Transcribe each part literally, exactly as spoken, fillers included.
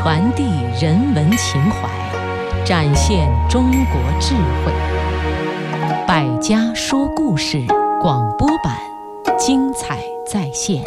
传递人文情怀，展现中国智慧。百家说故事广播版，精彩再现。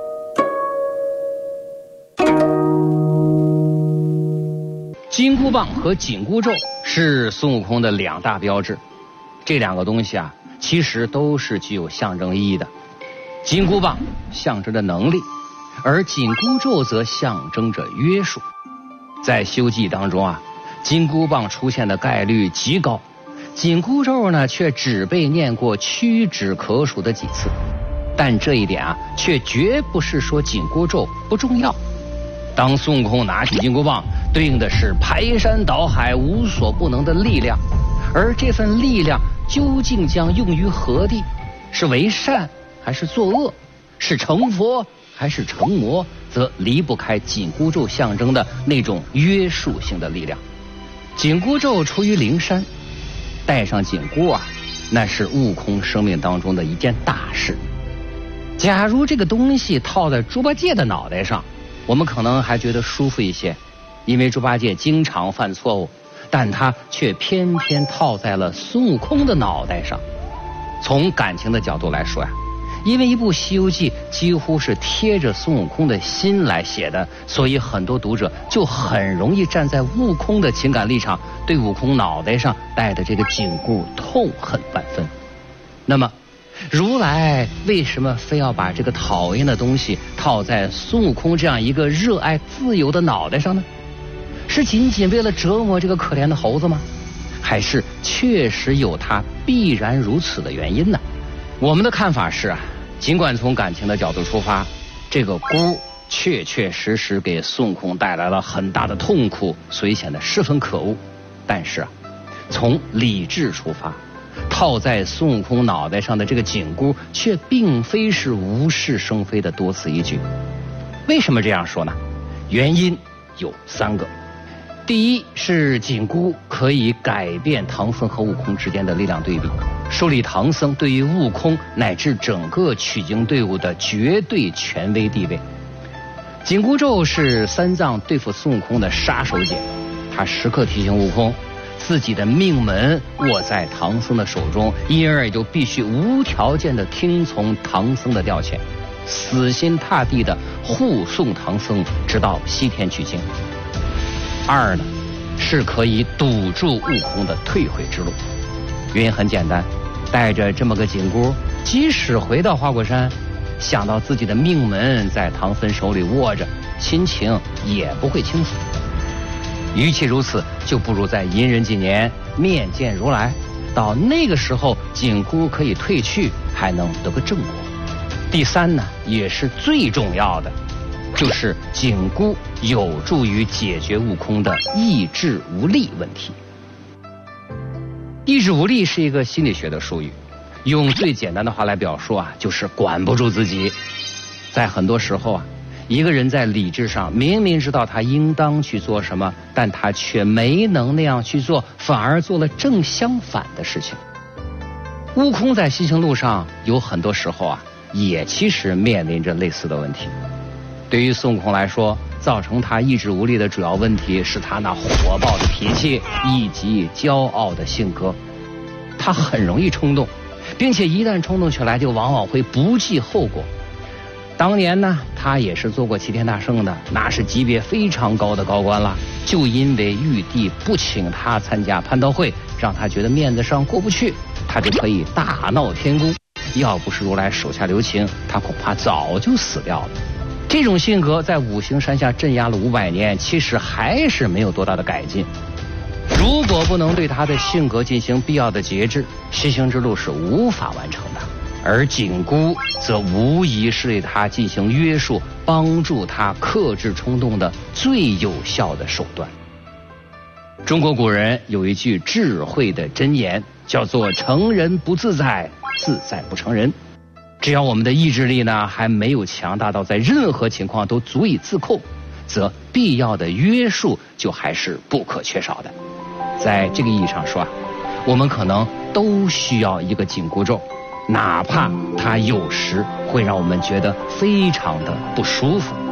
金箍棒和紧箍咒是孙悟空的两大标志，这两个东西啊，其实都是具有象征意义的。金箍棒象征着能力，而紧箍咒则象征着约束。在《西游记》当中啊，金箍棒出现的概率极高，紧箍咒呢却只被念过屈指可数的几次。但这一点啊，却绝不是说紧箍咒不重要。当孙悟空拿起金箍棒，对应的是排山倒海无所不能的力量，而这份力量究竟将用于何地？是为善还是作恶？是成佛还是成魔？则离不开紧箍咒象征的那种约束性的力量。紧箍咒出于灵山，戴上紧箍啊，那是悟空生命当中的一件大事。假如这个东西套在猪八戒的脑袋上，我们可能还觉得舒服一些，因为猪八戒经常犯错误，但他却偏偏套在了孙悟空的脑袋上。从感情的角度来说呀、啊，因为一部《西游记》几乎是贴着孙悟空的心来写的，所以很多读者就很容易站在悟空的情感立场，对悟空脑袋上戴的这个紧箍痛恨万分。那么如来为什么非要把这个讨厌的东西套在孙悟空这样一个热爱自由的脑袋上呢？是仅仅为了折磨这个可怜的猴子吗？还是确实有他必然如此的原因呢？我们的看法是啊，尽管从感情的角度出发，这个箍确确实实给孙悟空带来了很大的痛苦，所以显得十分可恶。但是啊，从理智出发，套在孙悟空脑袋上的这个紧箍却并非是无事生非的多此一举。为什么这样说呢？原因有三个。第一是紧箍可以改变唐僧和悟空之间的力量对比，树立唐僧对于悟空乃至整个取经队伍的绝对权威地位。紧箍咒是三藏对付孙悟空的杀手锏，他时刻提醒悟空自己的命门握在唐僧的手中，因而也就必须无条件的听从唐僧的调遣，死心塌地的护送唐僧直到西天取经。二呢，是可以堵住悟空的退回之路。原因很简单，带着这么个紧箍，即使回到花果山，想到自己的命门在唐僧手里握着，心情也不会轻松。与其如此，就不如在寅人纪年面见如来，到那个时候紧箍可以退去，还能得个正果。第三呢，也是最重要的，就是紧箍有助于解决悟空的意志无力问题。意志无力是一个心理学的术语，用最简单的话来表述啊，就是管不住自己。在很多时候啊，一个人在理智上明明知道他应当去做什么，但他却没能那样去做，反而做了正相反的事情。悟空在西行路上有很多时候啊，也其实面临着类似的问题。对于孙悟空来说，造成他意志无力的主要问题是他那火爆的脾气以及骄傲的性格。他很容易冲动，并且一旦冲动起来就往往会不计后果。当年呢，他也是做过齐天大圣的，那是级别非常高的高官了。就因为玉帝不请他参加蟠桃会，让他觉得面子上过不去，他就可以大闹天宫。要不是如来手下留情，他恐怕早就死掉了。这种性格在五行山下镇压了五百年，其实还是没有多大的改进。如果不能对他的性格进行必要的节制，西行之路是无法完成的。而紧箍则无疑是对他进行约束，帮助他克制冲动的最有效的手段。中国古人有一句智慧的箴言，叫做成人不自在，自在不成人。只要我们的意志力呢还没有强大到在任何情况都足以自控，则必要的约束就还是不可缺少的。在这个意义上说啊，我们可能都需要一个紧箍咒，哪怕它有时会让我们觉得非常的不舒服。